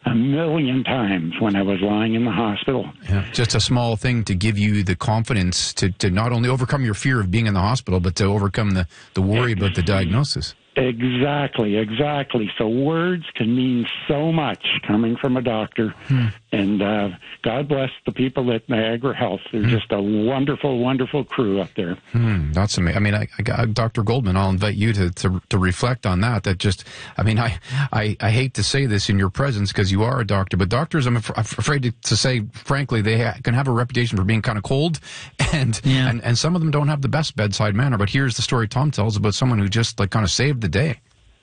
a million times when I was lying in the hospital. Yeah, just a small thing to give you the confidence to not only overcome your fear of being in the hospital, but to overcome the worry about the diagnosis. Exactly. So words can mean so much coming from a doctor. And God bless the people at Niagara Health. They're just a wonderful, wonderful crew up there. That's amazing. I mean, I Dr. Goldman, I'll invite you to reflect on that. That just, I mean, I hate to say this in your presence because you are a doctor, but doctors, I'm afraid to say, frankly, they can have a reputation for being kind of cold, and some of them don't have the best bedside manner. But here's the story Tom tells about someone who just like kind of saved the day.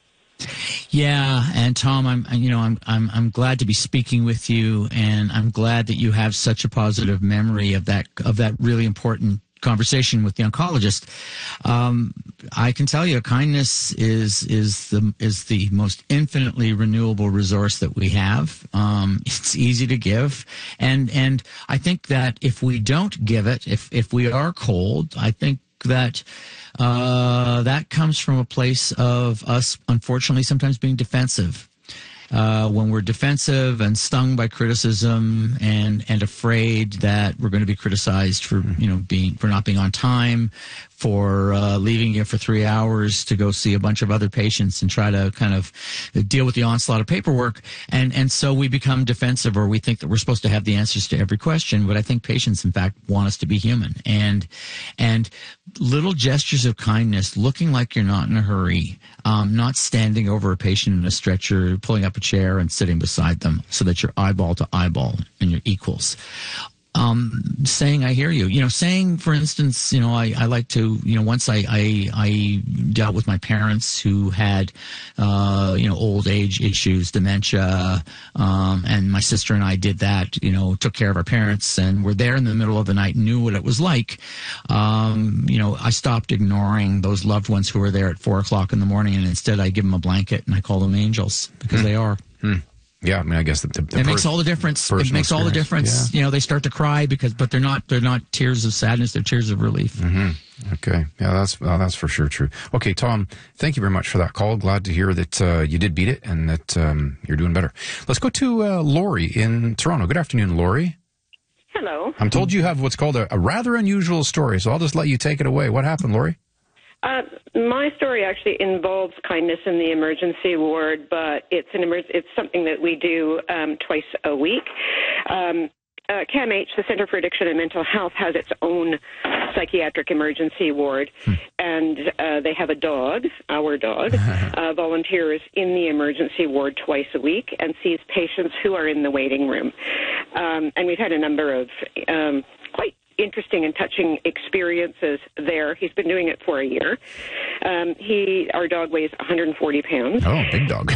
Yeah, and Tom, I'm glad to be speaking with you, and I'm glad that you have such a positive memory of that really important conversation with the oncologist. I can tell you, kindness is the most infinitely renewable resource that we have. It's easy to give, and I think that if we don't give it, if we are cold, I think that that comes from a place of us, unfortunately, sometimes being defensive. When we're defensive and stung by criticism and afraid that we're going to be criticized for not being on time, for leaving you for 3 hours to go see a bunch of other patients and try to kind of deal with the onslaught of paperwork. And so we become defensive, or we think that we're supposed to have the answers to every question. But I think patients, in fact, want us to be human. And little gestures of kindness, looking like you're not in a hurry, not standing over a patient in a stretcher, pulling up a chair and sitting beside them so that you're eyeball to eyeball and you're equals. Saying I hear you, saying, for instance, I like to, once I dealt with my parents who had, old age issues, dementia, and my sister and I did that, took care of our parents and were there in the middle of the night, knew what it was like. I stopped ignoring those loved ones who were there at 4:00 in the morning, and instead I give them a blanket and I call them angels because they are. Yeah, I mean, I guess it makes all the difference. It makes all the difference. Yeah. They start to cry but they're not tears of sadness. They're tears of relief. Okay, yeah, that's for sure true. Okay, Tom, thank you very much for that call. Glad to hear that you did beat it and that you're doing better. Let's go to Lori in Toronto. Good afternoon, Lori. Hello. I'm told you have what's called a rather unusual story, so I'll just let you take it away. What happened, Lori? My story actually involves kindness in the emergency ward, but it's something that we do twice a week. CAMH, the Center for Addiction and Mental Health, has its own psychiatric emergency ward, and they have a dog, our dog, volunteers in the emergency ward twice a week and sees patients who are in the waiting room. And we've had a number of quite interesting and touching experiences there. He's been doing it for a year. Our dog weighs 140 pounds. Oh, big dog.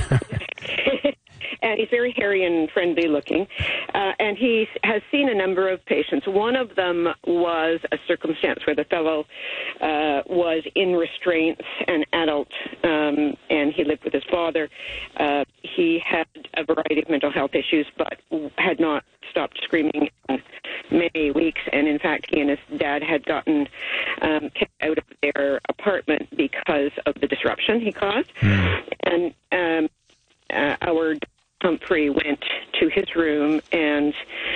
And he's very hairy and friendly looking. And he has seen a number of patients. One of them was a circumstance where the fellow was in restraints, an adult, and he lived with his father. He had a variety of mental health issues, but had not stopped screaming in many weeks. And in fact, he and his dad had gotten kicked out of their apartment because of the disruption he caused. And our Humphrey went to his room and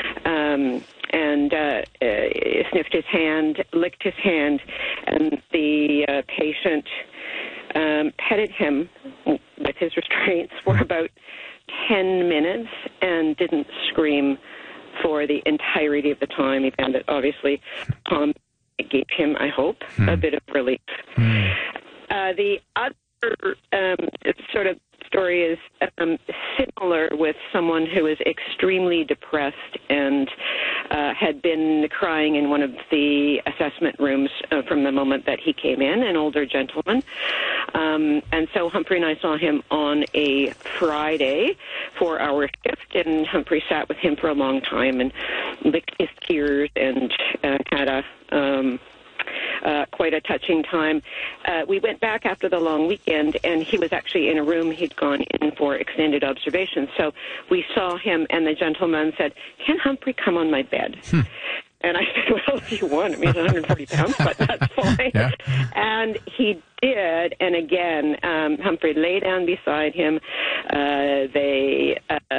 sniffed his hand, licked his hand, and the patient petted him with his restraints for about 10 minutes and didn't scream for the entirety of the time. He found that obviously it gave him, I hope, a bit of relief. The other sort of story is similar with someone who is extremely depressed and had been crying in one of the assessment rooms from the moment that he came in, an older gentleman. And so Humphrey and I saw him on a Friday for our shift, and Humphrey sat with him for a long time and licked his tears and had quite a touching time. We went back after the long weekend, and he was actually in a room. He'd gone in for extended observation. So we saw him, and the gentleman said, "Can Humphrey come on my bed?" And I said, "Well, if you want." I mean, he's 140 pounds, but that's fine. Yeah. And he did. And again, Humphrey lay down beside him. They